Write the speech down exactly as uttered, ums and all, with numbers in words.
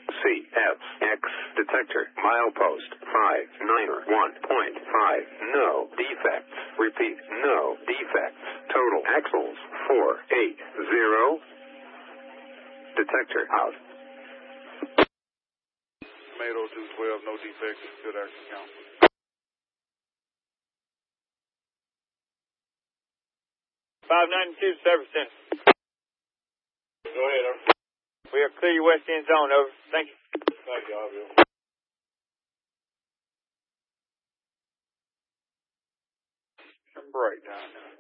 C F X detector milepost five nine one point five. No defects. Repeat, no defects. Total axles four eight zero. Detector out. Tomato two twelve, no defects, good action count. five ninety-two Service Center. Go ahead, over. We are clear your west end zone, over. Thank you. Thank you, I'll be. Breakdown now.